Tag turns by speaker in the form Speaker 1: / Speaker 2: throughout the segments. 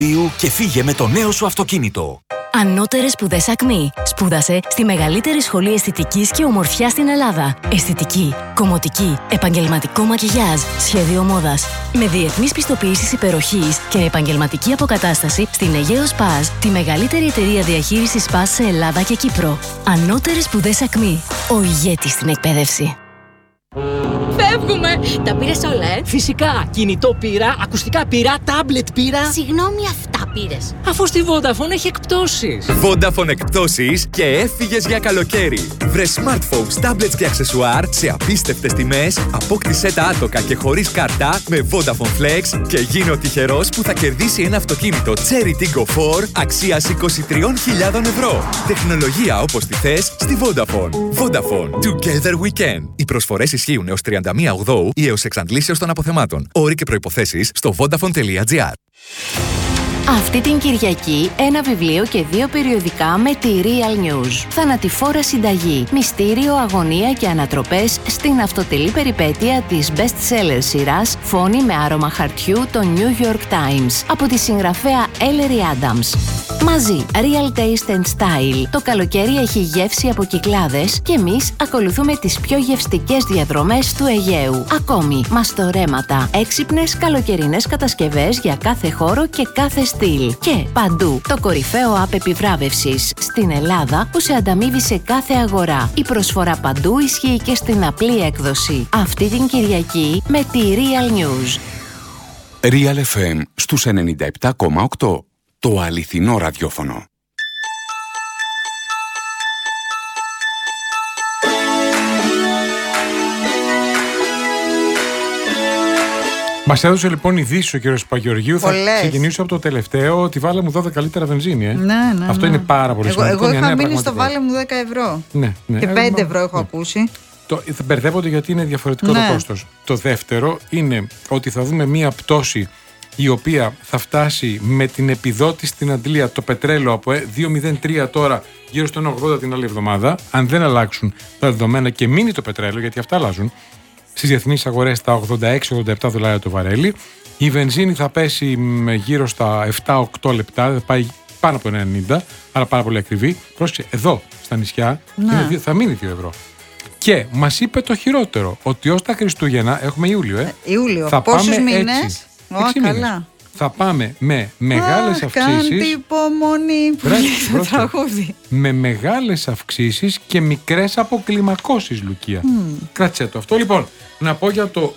Speaker 1: Και φύγε με το νέο σου αυτοκίνητο.
Speaker 2: Ανώτερες σπουδές Ακμή. Σπούδασε στη μεγαλύτερη σχολή αισθητικής και ομορφιάς στην Ελλάδα. Αισθητική, κομμωτική, επαγγελματικό μακιγιάζ, σχέδιο μόδας. Με διεθνείς πιστοποιήσεις υπεροχής και επαγγελματική αποκατάσταση στην Αιγαίο Σπάζ, τη μεγαλύτερη εταιρεία διαχείρισης Σπάζ σε Ελλάδα και Κύπρο. Ανώτερες σπουδές Ακμή. Ο ηγέτης στην εκπαίδευση.
Speaker 3: Φεύγουμε! Τα πήρες όλα,
Speaker 4: Φυσικά! Κινητό πήρα, ακουστικά πήρα, τάμπλετ πήρα.
Speaker 3: Συγγνώμη, αυτά πήρες.
Speaker 4: Αφού στη Vodafone έχει εκπτώσεις.
Speaker 5: Vodafone εκπτώσεις και έφυγες για καλοκαίρι. Βρε smartphones, tablets και αξεσουάρ σε απίστευτες τιμές, απόκτησέ τα άτοκα και χωρίς κάρτα με Vodafone Flex και γίνε ο τυχερός που θα κερδίσει ένα αυτοκίνητο Cherry Tiggo 4 αξίας 23.000 ευρώ. Τεχνολογία όπως τη θες στη Vodafone. Vodafone. Together we can. Οι προσφορές ισχύουν έως 31 Οκτώου ή έως εξαντλήσεως των αποθεμάτων. Όροι και προϋποθέσεις στο vodafone.gr.
Speaker 6: Αυτή την Κυριακή ένα βιβλίο και 2 περιοδικά με τη Real News. Θανατηφόρα συνταγή, μυστήριο, αγωνία και ανατροπές στην αυτοτελή περιπέτεια της best-seller σειράς Φόνη με άρωμα χαρτιού των New York Times από τη συγγραφέα Ellery Adams. Μαζί, Real Taste and Style. Το καλοκαίρι έχει γεύση από Κυκλάδες και εμείς ακολουθούμε τις πιο γευστικές διαδρομές του Αιγαίου. Ακόμη, μαστορέματα, έξυπνες καλοκαιρινές κατασκευές για κάθε χώρο και κάθε στυλ. Και παντού, το κορυφαίο app επιβράβευσης στην Ελλάδα που σε ανταμείβει σε κάθε αγορά. Η προσφορά παντού ισχύει και στην απλή έκδοση. Αυτή την Κυριακή με τη Real News.
Speaker 7: Real FM στους 97,8. Το αληθινό ραδιόφωνο.
Speaker 8: Μας έδωσε λοιπόν ειδήσεις ο κύριος Παπαγεωργίου. Θα ξεκινήσω από το τελευταίο, ότι βάλε μου 12 λίτρα βενζίνη.
Speaker 9: Ναι.
Speaker 8: Αυτό είναι πάρα πολύ σημαντικό.
Speaker 9: Εγώ είχα μείνει στο βάλε μου 10 ευρώ.
Speaker 8: Ναι.
Speaker 9: Και 5 ευρώ έχω ακούσει.
Speaker 8: Θα μπερδεύονται γιατί είναι διαφορετικό το κόστος. Το δεύτερο είναι ότι θα δούμε μία πτώση η οποία θα φτάσει με την επιδότηση στην αντλία το πετρέλαιο από 2,03 τώρα γύρω στο 1,80 την άλλη εβδομάδα, αν δεν αλλάξουν τα δεδομένα και μείνει το πετρέλαιο, γιατί αυτά αλλάζουν στις διεθνείς αγορές τα 86-87 δολάρια το βαρέλι. Η βενζίνη θα πέσει γύρω στα 7-8 λεπτά, θα πάει πάνω από 90, άρα πάρα πολύ ακριβή. Πρόσεξε, εδώ στα νησιά θα μείνει 2 ευρώ. Και μας είπε το χειρότερο, ότι ως τα Χριστούγεννα έχουμε Ιούλιο.
Speaker 9: Ιούλιο,
Speaker 8: θα
Speaker 9: πόσους
Speaker 8: πάμε
Speaker 9: μήνες?
Speaker 8: 6 μήνες. Θα πάμε με μεγάλες αυξήσεις.
Speaker 9: Κάντε υπομονή.
Speaker 8: Με μεγάλες αυξήσεις και μικρές αποκλιμακώσεις, Λουκία. Κράτησε το αυτό. Λοιπόν, να πω για το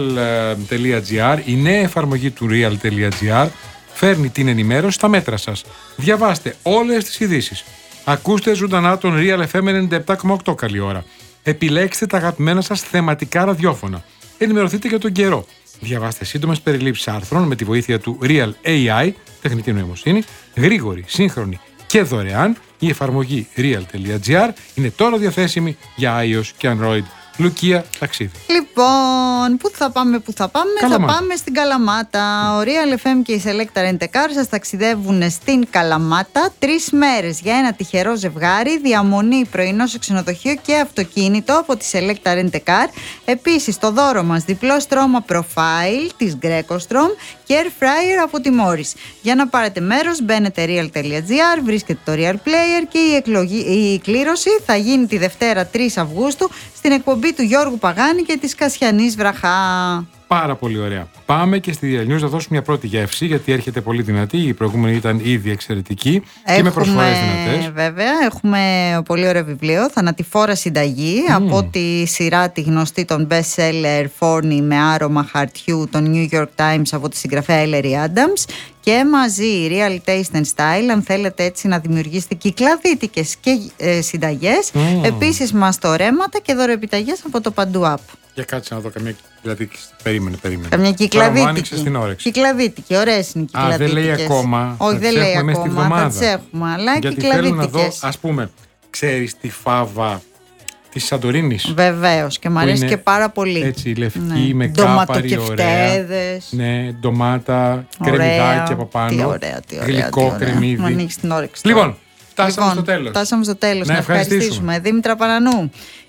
Speaker 8: real.gr. Η νέα εφαρμογή του real.gr φέρνει την ενημέρωση στα μέτρα σας. Διαβάστε όλες τις ειδήσεις. Ακούστε ζωντανά τον Real FM 97,8 καλή ώρα. Επιλέξτε τα αγαπημένα σας θεματικά ραδιόφωνα. Ενημερωθείτε για τον καιρό. Διαβάστε σύντομες περιλήψεις άρθρων με τη βοήθεια του Real AI, τεχνητή νοημοσύνη, γρήγορη, σύγχρονη και δωρεάν. Η εφαρμογή real.gr είναι τώρα διαθέσιμη για iOS και Android. Λουκία, ταξίδι.
Speaker 9: Λοιπόν, πού θα πάμε?
Speaker 8: Καλαμάτα.
Speaker 9: Θα πάμε στην Καλαμάτα. Ο Real FM και η Selecta Rent a Car σας ταξιδεύουν στην Καλαμάτα 3 μέρες για ένα τυχερό ζευγάρι, διαμονή, πρωινό σε ξενοδοχείο και αυτοκίνητο από τη Selecta Rent a Car. Επίσης, το δώρο μας διπλό στρώμα Profile της Greco-Strom και Air Fryer από τη Morris. Για να πάρετε μέρος, μπαίνετε real.gr, βρίσκετε το Real Player και η κλήρωση θα γίνει τη Δευτέρα 3 Αυγούστου στην εκπομπή του Γιώργου Παγάνη και της Κασιανής Βραχά.
Speaker 8: Πάρα πολύ ωραία. Πάμε και στη Real News να δώσουμε μια πρώτη γεύση, γιατί έρχεται πολύ δυνατή. Η προηγούμενη ήταν ήδη εξαιρετική και με προσφορές δυνατές.
Speaker 9: Βέβαια, έχουμε πολύ ωραίο βιβλίο, Θανατηφόρα συνταγή, από τη σειρά τη γνωστή των best seller Φόνη με άρωμα χαρτιού των New York Times από τη συγγραφέα Ellery Adams. Και μαζί Real Taste and Style, αν θέλετε έτσι να δημιουργήσετε κυκλαδίτικες και συνταγές. Επίσης μαστορέματα και δωροεπιταγές από το Παντού App.
Speaker 8: Για κάτσε να δω καμία κυκλαδίτικη. Περίμενε.
Speaker 9: Καμιά κυκλαδίτικη.
Speaker 8: Άνοιξες την όρεξη.
Speaker 9: Κυκλαδίτικη, ωραίες είναι οι κυκλαδίτικες.
Speaker 8: Δεν λέει ακόμα.
Speaker 9: Όχι, δεν λέει ακόμα. Θα τις έχουμε, αλλά
Speaker 8: γιατί
Speaker 9: κυκλαδίτικες.
Speaker 8: θέλω να δω, ας πούμε, ξέρεις τη φάβα της Σαντορίνης.
Speaker 9: Βεβαίως, και μου αρέσει και πάρα πολύ.
Speaker 8: Έτσι, λευκή, με κάπαρη, ωραία. Ναι, ντομάτα, κρεμμυδάκι από πάνω.
Speaker 9: Τι ωραία,
Speaker 8: γλυκό κρεμμύδι.
Speaker 9: Μου ανοίξει την όρεξη.
Speaker 8: Λοιπόν, φτάσαμε στο τέλος.
Speaker 9: Να ευχαριστήσουμε. Δήμητρα Πανανού.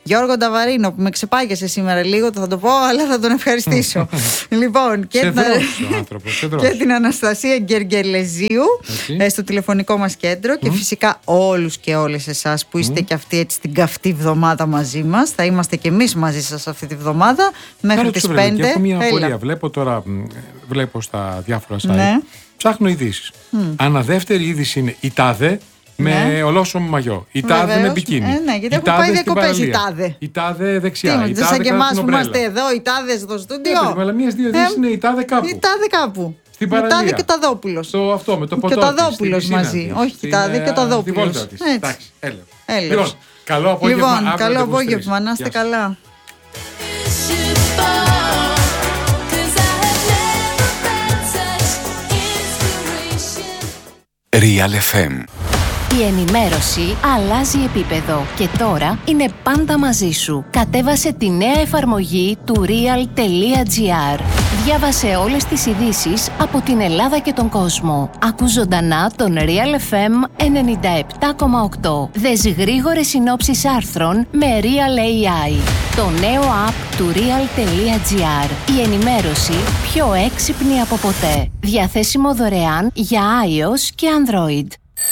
Speaker 9: Γιώργο Νταβαρίνο που με ξεπάγιασε σήμερα λίγο, θα το πω, αλλά θα τον ευχαριστήσω. Λοιπόν, και την Αναστασία Γκεργελεζίου στο τηλεφωνικό μας κέντρο και φυσικά όλους και όλες εσάς που είστε και αυτοί έτσι την καυτή εβδομάδα μαζί μας. Θα είμαστε και εμείς μαζί σας αυτή τη βδομάδα μέχρι τις 5.
Speaker 8: Έχω μια απορία. Βλέπω στα διάφορα site. Ψάχνω ειδήσεις. Αναδεύτερη είδηση είναι η τάδε με ολόσωμο μαγιό. Η τάδε με μπικίνι.
Speaker 9: Ναι, γιατί έχουν πάει διακοπές η τάδε.
Speaker 8: Η τάδε δεξιά.
Speaker 9: Τι, σαν και εμάς που είμαστε εδώ, οι τάδες στο στούντιο.
Speaker 8: Αλλά μία-δύο ειδήσεις είναι η τάδε κάπου.
Speaker 9: Η τάδε κάπου.
Speaker 8: Στην παραλία.
Speaker 9: Η τάδε και ο Ταδόπουλος.
Speaker 8: Αυτό με το ποτό.
Speaker 9: Και ο Ταδόπουλος μαζί. Όχι, η τάδε και ο Ταδόπουλος.
Speaker 8: Εντάξει, έλα. Λοιπόν, καλό απόγευμα.
Speaker 9: Λοιπόν, καλό απόγευμα. Να είστε καλά.
Speaker 7: Real FM.
Speaker 6: Η ενημέρωση αλλάζει επίπεδο και τώρα είναι πάντα μαζί σου. Κατέβασε τη νέα εφαρμογή του real.gr. Διάβασε όλες τις ειδήσεις από την Ελλάδα και τον κόσμο. Ακού ζωντανά τον Real FM 97,8. Δες γρήγορες συνόψεις άρθρων με Real AI. Το νέο app του real.gr. Η ενημέρωση πιο έξυπνη από ποτέ. Διαθέσιμο δωρεάν για iOS και Android.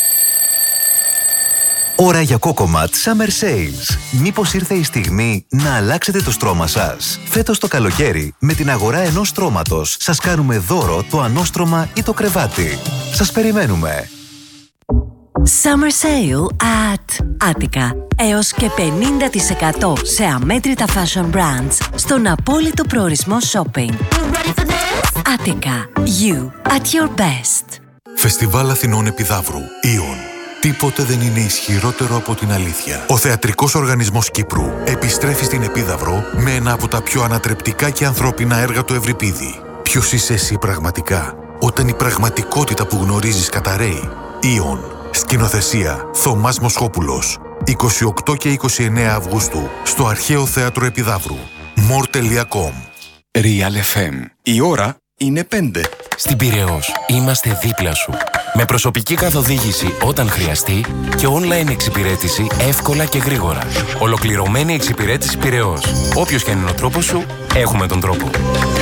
Speaker 1: Ώρα για Cocomat Summer Sales. Μήπως ήρθε η στιγμή να αλλάξετε το στρώμα σας? Φέτος το καλοκαίρι, με την αγορά ενός στρώματος, σας κάνουμε δώρο το ανώστρωμα ή το κρεβάτι. Σας περιμένουμε.
Speaker 2: Summer Sale at Attica. Έως και 50% σε αμέτρητα fashion brands στον απόλυτο προορισμό shopping. Attica. You at your best.
Speaker 10: Φεστιβάλ Αθηνών Επιδαύρου. Ιον. Τίποτε δεν είναι ισχυρότερο από την αλήθεια. Ο Θεατρικός Οργανισμός Κύπρου επιστρέφει στην Επίδαυρο με ένα από τα πιο ανατρεπτικά και ανθρώπινα έργα του Ευρυπίδη. Ποιος είσαι εσύ πραγματικά, όταν η πραγματικότητα που γνωρίζεις καταραίει? Ιον. Σκηνοθεσία Θωμάς Μοσχόπουλος. 28 και 29 Αυγούστου στο Αρχαίο Θέατρο Επιδαύρου. more.com.
Speaker 7: Real FM. Η ώρα είναι 5.
Speaker 11: Στην Πειραιώς είμαστε δίπλα σου. Με προσωπική καθοδήγηση όταν χρειαστεί και online εξυπηρέτηση εύκολα και γρήγορα. Ολοκληρωμένη εξυπηρέτηση Πειραιώς. Όποιος και αν είναι ο τρόπος σου, έχουμε τον τρόπο.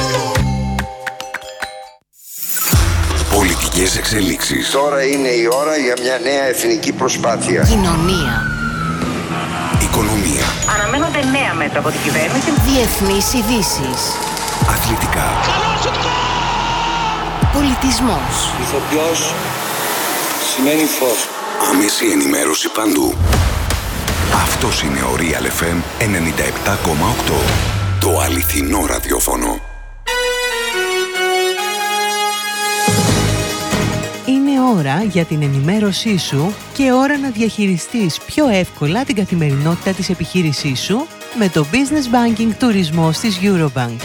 Speaker 7: Πολιτικές εξελίξεις.
Speaker 12: Τώρα είναι η ώρα για μια νέα εθνική προσπάθεια.
Speaker 6: Κοινωνία.
Speaker 7: Οικονομία.
Speaker 6: Αναμένονται νέα μέτρα από την κυβέρνηση. Διεθνείς ειδήσεις.
Speaker 7: Αθλητικά.
Speaker 6: Πολιτισμός.
Speaker 13: Ηθοποιός σημαίνει φως.
Speaker 7: Άμεση ενημέρωση παντού. Αυτός είναι ο Real FM 97,8. Το αληθινό ραδιόφωνο.
Speaker 14: Είναι ώρα για την ενημέρωσή σου και ώρα να διαχειριστείς πιο εύκολα την καθημερινότητα της επιχείρησής σου με το Business Banking Τουρισμός της Eurobank.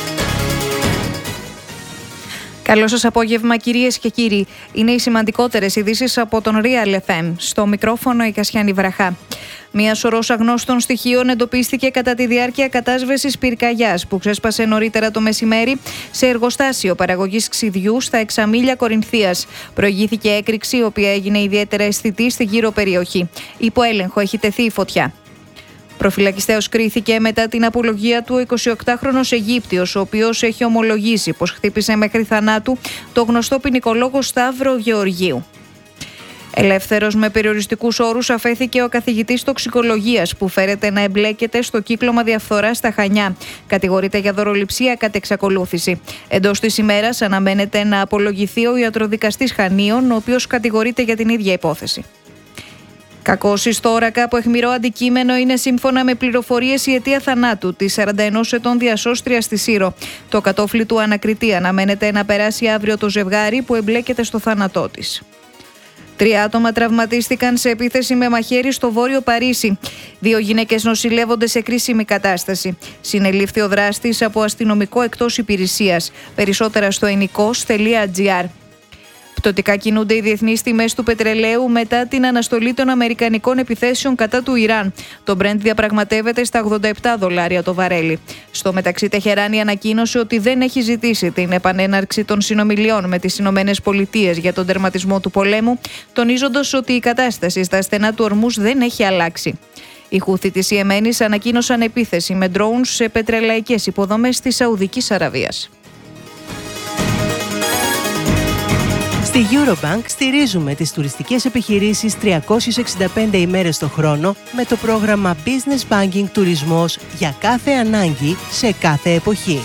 Speaker 15: Καλό σας απόγευμα κυρίες και κύριοι. Είναι οι σημαντικότερες ειδήσεις από τον Real FM. Στο μικρόφωνο η Κασιάνη Βραχά. Μία σωρός αγνώστων στοιχείων εντοπίστηκε κατά τη διάρκεια κατάσβεσης πυρκαγιάς που ξέσπασε νωρίτερα το μεσημέρι σε εργοστάσιο παραγωγής ξυδιού στα Εξαμήλια Κορινθίας. Προηγήθηκε έκρηξη, η οποία έγινε ιδιαίτερα αισθητή στη γύρω περιοχή. Υπό έλεγχο έχει τεθεί η φωτιά. Προφυλακιστέως κρίθηκε μετά την απολογία του 28χρονος Αιγύπτιος, ο οποίος έχει ομολογήσει πως χτύπησε μέχρι θανάτου το γνωστό ποινικολόγο Σταύρο Γεωργίου. Ελεύθερος με περιοριστικούς όρους αφέθηκε ο καθηγητής τοξικολογίας που φέρεται να εμπλέκεται στο κύκλωμα διαφθοράς στα Χανιά. Κατηγορείται για δωροληψία κατ' εξακολούθηση. Εντός της ημέρας αναμένεται να απολογηθεί ο ιατροδικαστής Χανίων, ο οποίος κατηγορείται για την ίδια υπόθεση. Κακός εις το όρακα από αιχμηρό αντικείμενο είναι σύμφωνα με πληροφορίες η αιτία θανάτου της 41 ετών διασώστριας στη Σύρο. Το κατόφλι του ανακριτή αναμένεται να περάσει αύριο το ζευγάρι που εμπλέκεται στο θάνατό της. 3 άτομα τραυματίστηκαν σε επίθεση με μαχαίρι στο βόρειο Παρίσι. 2 γυναίκες νοσηλεύονται σε κρίσιμη κατάσταση. Συνελήφθη ο δράστης από αστυνομικό εκτός υπηρεσίας. Περισσότερα στο enikos.gr. Πτωτικά κινούνται οι διεθνείς τιμές του πετρελαίου μετά την αναστολή των αμερικανικών επιθέσεων κατά του Ιράν. Το Brent διαπραγματεύεται στα $87 το βαρέλι. Στο μεταξύ, Τεχεράνη ανακοίνωσε ότι δεν έχει ζητήσει την επανέναρξη των συνομιλιών με τις Ηνωμένες Πολιτείες για τον τερματισμό του πολέμου, τονίζοντας ότι η κατάσταση στα στενά του Ορμούς δεν έχει αλλάξει. Οι Χούθι της Ιεμένης ανακοίνωσαν επίθεση με ντρόουν σε πετρελαϊκές υποδομές της Σαουδικής Αραβίας.
Speaker 14: Στη Eurobank στηρίζουμε τις τουριστικές επιχειρήσεις 365 ημέρες το χρόνο με το πρόγραμμα Business Banking Τουρισμός για κάθε ανάγκη σε κάθε εποχή.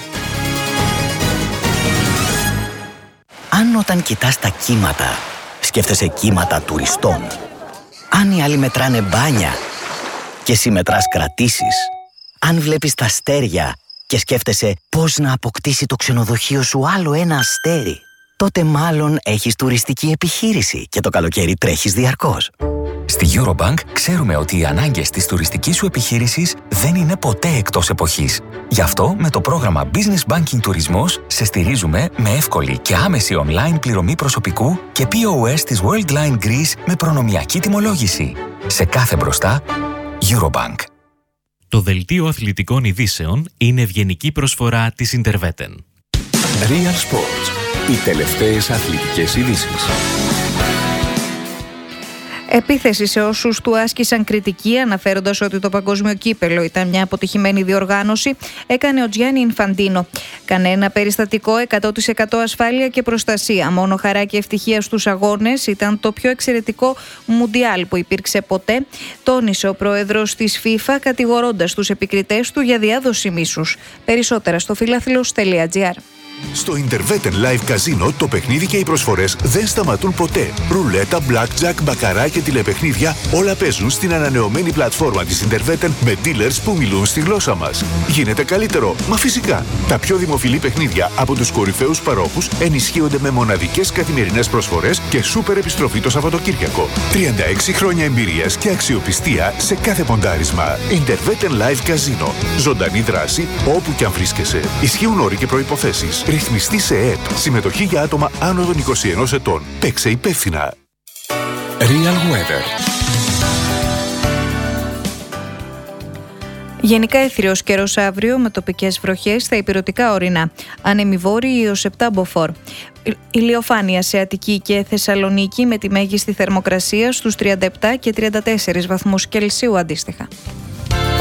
Speaker 16: Αν όταν κοιτάς τα κύματα, σκέφτεσαι κύματα τουριστών. Αν οι άλλοι μετράνε μπάνια και εσύ μετράς κρατήσεις. Αν βλέπεις τα αστέρια και σκέφτεσαι πώς να αποκτήσει το ξενοδοχείο σου άλλο ένα αστέρι, τότε μάλλον έχεις τουριστική επιχείρηση και το καλοκαίρι τρέχεις διαρκώς.
Speaker 11: Στη Eurobank ξέρουμε ότι οι ανάγκες της τουριστικής σου επιχείρησης δεν είναι ποτέ εκτός εποχής. Γι' αυτό με το πρόγραμμα Business Banking Τουρισμός σε στηρίζουμε με εύκολη και άμεση online πληρωμή προσωπικού και POS της Worldline Greece με προνομιακή τιμολόγηση. Σε κάθε μπροστά, Eurobank.
Speaker 17: Το δελτίο αθλητικών ειδήσεων είναι ευγενική προσφορά της Interveten.
Speaker 18: Real Sports. Οι τελευταίες αθλητικές ειδήσεις.
Speaker 15: Επίθεση σε όσους του άσκησαν κριτική, αναφέροντας ότι το παγκόσμιο κύπελο ήταν μια αποτυχημένη διοργάνωση, έκανε ο Τζιάννι Ινφαντίνο. Κανένα περιστατικό, 100% ασφάλεια και προστασία. Μόνο χαρά και ευτυχία στους αγώνες. Ήταν το πιο εξαιρετικό μουντιάλ που υπήρξε ποτέ, τόνισε ο πρόεδρος της FIFA, κατηγορώντας τους επικριτές του για διάδοση μίσους. Περισσότερα στο φιλάθλος.gr.
Speaker 19: Στο Interveten Live Casino το παιχνίδι και οι προσφορές δεν σταματούν ποτέ. Ρουλέτα, blackjack, μπακαρά και τηλεπαιχνίδια όλα παίζουν στην ανανεωμένη πλατφόρμα της Interveten με dealers που μιλούν στη γλώσσα μας. Γίνεται καλύτερο, μα φυσικά. Τα πιο δημοφιλή παιχνίδια από τους κορυφαίους παρόχους ενισχύονται με μοναδικές καθημερινές προσφορές και σούπερ επιστροφή το Σαββατοκύριακο. 36 χρόνια εμπειρίας και αξιοπιστία σε κάθε ποντάρισμα. Interveten Live Casino. Ζωντανή δράση όπου και αν βρίσκεσαι. Ισχύουν όροι και προϋποθέσεις. Ρυθμιστή σε ΕΕΠ. Συμμετοχή για άτομα άνω των 21 ετών. Παίξε υπεύθυνα.
Speaker 18: Real Weather.
Speaker 15: Γενικά έθριος καιρός αύριο με τοπικές βροχές στα ηπειρωτικά ορεινά. Άνεμοι βόρειοι έως 7 μποφόρ. Ηλιοφάνεια σε Αττική και Θεσσαλονίκη με τη μέγιστη θερμοκρασία στους 37 και 34 βαθμούς Κελσίου αντίστοιχα.